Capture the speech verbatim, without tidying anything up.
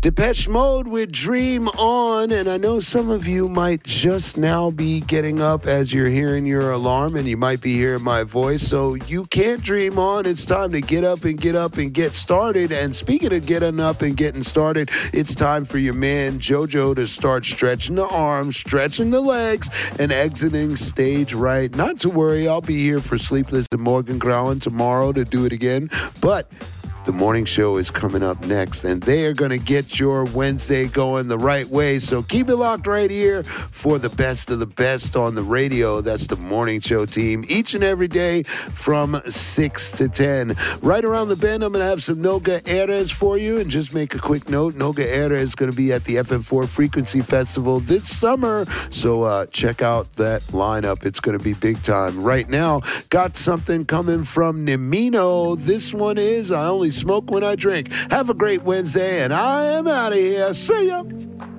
Depeche Mode with Dream On, and I know some of you might just now be getting up as you're hearing your alarm, and you might be hearing my voice, so you can't dream on. It's time to get up and get up and get started. And speaking of getting up and getting started, it's time for your man JoJo to start stretching the arms, stretching the legs, and exiting stage right. Not to worry, I'll be here for Sleepless and Morgan Crowan tomorrow to do it again, but the morning show is coming up next, and they are going to get your Wednesday going the right way. So keep it locked right here for the best of the best on the radio. That's the morning show team each and every day from six to ten. Right around the bend, I'm going to have some Noga Eres for you. And just make a quick note, Noga Eres is going to be at the F M four Frequency Festival this summer. So uh, check out that lineup. It's going to be big time. Right now, got something coming from Nimino. This one is I Only Smoke When I Drink. Have a great Wednesday, and I am out of here. See ya.